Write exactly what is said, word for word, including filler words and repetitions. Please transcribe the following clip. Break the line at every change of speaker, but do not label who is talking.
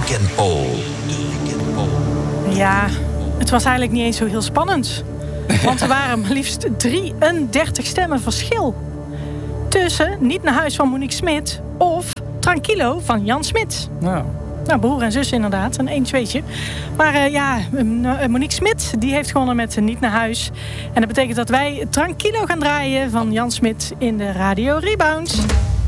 weekend poll.
Ja, het was eigenlijk niet eens zo heel spannend. Want er waren maar liefst drieëndertig stemmen verschil. Tussen Niet naar huis van Monique Smit of Tranquilo van Jan Smit.
Nou.
Nou, broer en zus inderdaad, een één tweetje. Maar uh, ja, Monique Smit die heeft gewonnen met Niet naar huis. En dat betekent dat wij Tranquilo gaan draaien van Jan Smit in de Radio Rebound.